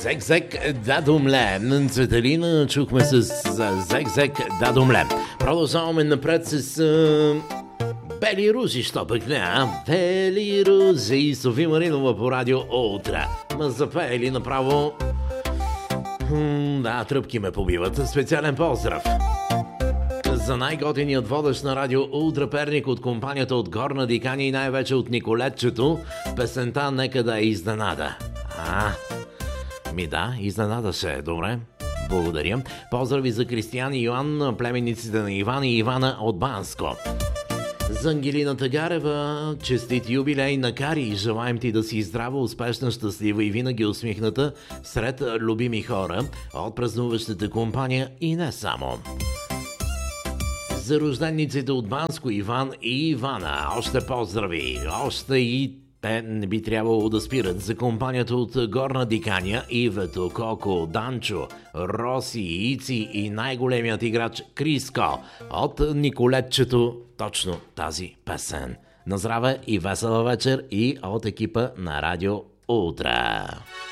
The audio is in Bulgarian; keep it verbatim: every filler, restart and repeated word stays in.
Зек-зек дадумле. Цветелина чухме с Зек-зек дадумле. Продължаваме напред с а, Бели рузи, що пък не, а? Бели рузи. Софи Маринова по радио Утре. Ма запели направо... М, да, тръпки ме побиват. Специален поздрав за най-готиният водещ на радио Ултра Перник от компанията от Горна Дикания и най-вече от Николетчето. Песента нека да е изненада. А, ми да, изненада се. Добре, благодаря. Поздрави за Кристиян и Йоан, племенниците на Иван и Ивана от Банско. За Ангелина Тагарева, честит юбилей на Кари. Желаем ти да си здрава, успешна, щастлива и винаги усмихната сред любими хора от празнуващата компания и не само. За рождениците от Банско, Иван и Ивана, още поздрави. Още и те не би трябвало да спират. За компанията от Горна Дикания, Ивето, Коко, Данчо, Роси, Ици и най-големият играч Криско от Николетчето. Точно тази песен. На здраве и весела вечер и от екипа на Радио Утре.